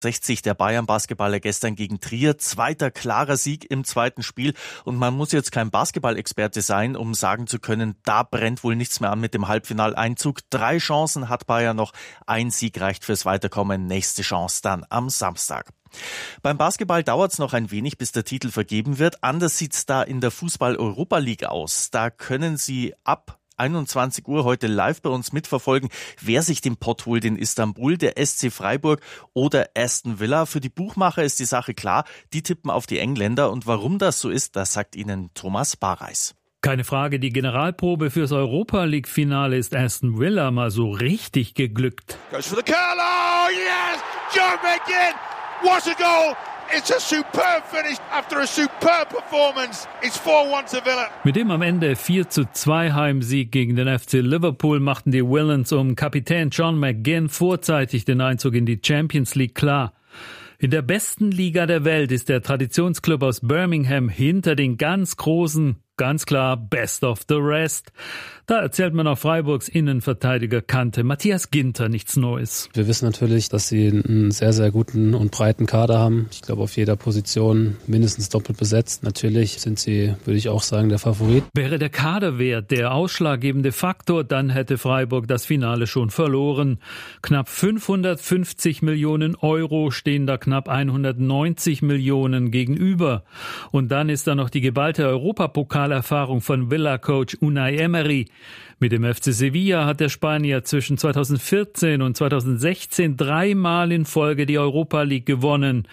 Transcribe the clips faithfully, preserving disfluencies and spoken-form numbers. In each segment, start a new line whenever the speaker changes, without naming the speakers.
sechzig der Bayern-Basketballer gestern gegen Trier. Zweiter klarer Sieg im zweiten Spiel. Und man muss jetzt kein Basketball-Experte sein, um sagen zu können, da brennt wohl nichts mehr an mit dem Halbfinaleinzug. Drei Chancen hat Bayern noch. Ein Sieg reicht fürs Weiterkommen. Nächste Chance dann am Samstag. Beim Basketball dauert es noch ein wenig, bis der Titel vergeben wird. Anders sieht's da in der Fußball-Europa League aus. Da können Sie ab einundzwanzig Uhr heute live bei uns mitverfolgen, wer sich den Pott holt in Istanbul, der S C Freiburg oder Aston Villa. Für die Buchmacher ist die Sache klar, die tippen auf die Engländer. Und warum das so ist, das sagt Ihnen Thomas Bareis.
Keine Frage, die Generalprobe fürs Europa-League-Finale ist Aston Villa mal so richtig geglückt.
Goes for the curl, oh yes! Joe McGinn, what a goal! It's a superb finish after a superb performance. It's four one to Villa.
Mit dem am Ende vier zu zwei Heimsieg gegen den F C Liverpool machten die Villains um Kapitän John McGinn vorzeitig den Einzug in die Champions League klar. In der besten Liga der Welt ist der Traditionsclub aus Birmingham hinter den ganz Großen ganz klar best of the rest. Da erzählt man auf Freiburgs Innenverteidiger Kante Matthias Ginter nichts Neues.
Wir wissen natürlich, dass sie einen sehr, sehr guten und breiten Kader haben. Ich glaube, auf jeder Position mindestens doppelt besetzt. Natürlich sind sie, würde ich auch sagen, der Favorit.
Wäre der Kaderwert der ausschlaggebende Faktor, dann hätte Freiburg das Finale schon verloren. Knapp fünfhundertfünfzig Millionen Euro stehen da knapp hundertneunzig Millionen gegenüber. Und dann ist da noch die geballte Europapokalerfahrung von Villa-Coach Unai Emery. Mit dem F C Sevilla hat der Spanier zwischen zweitausendvierzehn und zweitausendsechzehn dreimal in Folge die Europa League gewonnen.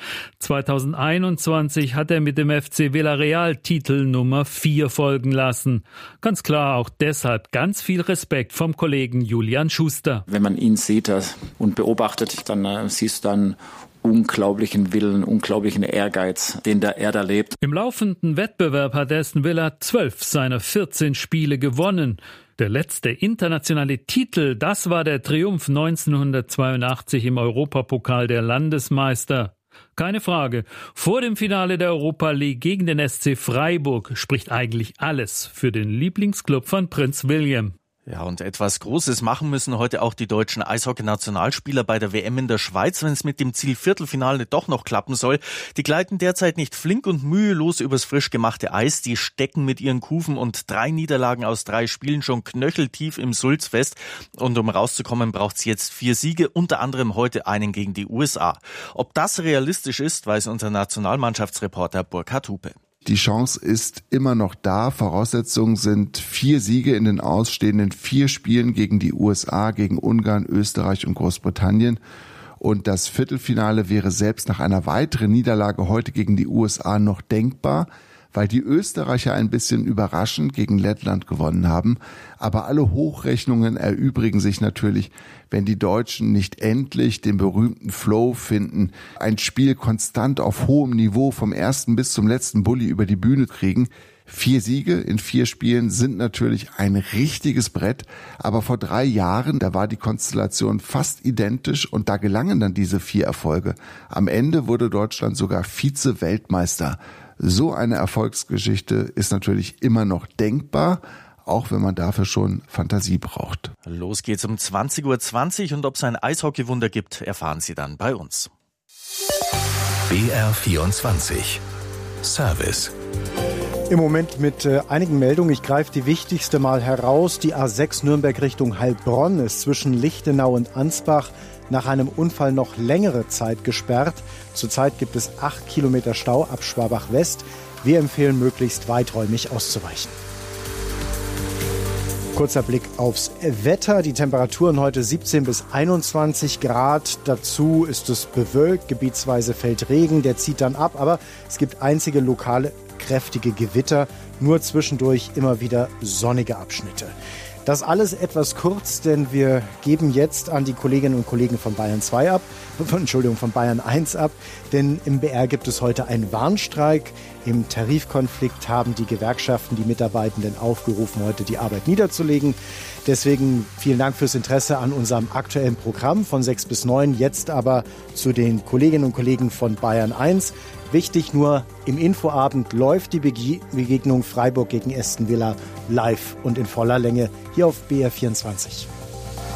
zweitausendeinundzwanzig hat er mit dem F C Villarreal Titel Nummer vier folgen lassen. Ganz klar auch deshalb ganz viel Respekt vom Kollegen Julian Schuster.
Wenn man ihn sieht und beobachtet, dann äh, siehst du dann unglaublichen Willen, unglaublichen Ehrgeiz, den der er da lebt.
Im laufenden Wettbewerb hat Aston Villa zwölf seiner vierzehn Spiele gewonnen. Der letzte internationale Titel, das war der Triumph neunzehnhundertzweiundachtzig im Europapokal der Landesmeister. Keine Frage, vor dem Finale der Europa League gegen den S C Freiburg spricht eigentlich alles für den Lieblingsclub von Prinz William.
Ja, und etwas Großes machen müssen heute auch die deutschen Eishockey-Nationalspieler bei der W M in der Schweiz, wenn es mit dem Ziel Viertelfinale doch noch klappen soll. Die gleiten derzeit nicht flink und mühelos übers frisch gemachte Eis. Die stecken mit ihren Kufen und drei Niederlagen aus drei Spielen schon knöcheltief im Sulz fest. Und um rauszukommen, braucht's jetzt vier Siege, unter anderem heute einen gegen die U S A. Ob das realistisch ist, weiß unser Nationalmannschaftsreporter Burkhard Hupe.
Die Chance ist immer noch da. Voraussetzungen sind vier Siege in den ausstehenden vier Spielen gegen die U S A, gegen Ungarn, Österreich und Großbritannien. Und das Viertelfinale wäre selbst nach einer weiteren Niederlage heute gegen die U S A noch denkbar, weil die Österreicher ein bisschen überraschend gegen Lettland gewonnen haben. Aber alle Hochrechnungen erübrigen sich natürlich, wenn die Deutschen nicht endlich den berühmten Flow finden, ein Spiel konstant auf hohem Niveau vom ersten bis zum letzten Bulli über die Bühne kriegen. Vier Siege in vier Spielen sind natürlich ein richtiges Brett, aber vor drei Jahren, da war die Konstellation fast identisch und da gelangen dann diese vier Erfolge. Am Ende wurde Deutschland sogar Vize-Weltmeister. So eine Erfolgsgeschichte ist natürlich immer noch denkbar, auch wenn man dafür schon Fantasie braucht.
Los geht's um zwanzig Uhr zwanzig und ob es ein Eishockeywunder gibt, erfahren Sie dann bei uns.
B R vierundzwanzig Service.
Im Moment mit äh, einigen Meldungen. Ich greife die wichtigste mal heraus. Die A sechs Nürnberg Richtung Heilbronn ist zwischen Lichtenau und Ansbach nach einem Unfall noch längere Zeit gesperrt. Zurzeit gibt es acht Kilometer Stau ab Schwabach West. Wir empfehlen, möglichst weiträumig auszuweichen. Kurzer Blick aufs Wetter. Die Temperaturen heute siebzehn bis einundzwanzig Grad. Dazu ist es bewölkt, gebietsweise fällt Regen, der zieht dann ab. Aber es gibt einzige lokale kräftige Gewitter, nur zwischendurch immer wieder sonnige Abschnitte. Das alles etwas kurz, denn wir geben jetzt an die Kolleginnen und Kollegen von Bayern zwei ab, von, Entschuldigung, von Bayern eins ab, denn im B R gibt es heute einen Warnstreik. Im Tarifkonflikt haben die Gewerkschaften die Mitarbeitenden aufgerufen, heute die Arbeit niederzulegen. Deswegen vielen Dank fürs Interesse an unserem aktuellen Programm von sechs bis neun. Jetzt aber zu den Kolleginnen und Kollegen von Bayern eins. Wichtig nur, im Infoabend läuft die Bege- Begegnung Freiburg gegen Aston Villa live und in voller Länge hier auf B R vierundzwanzig.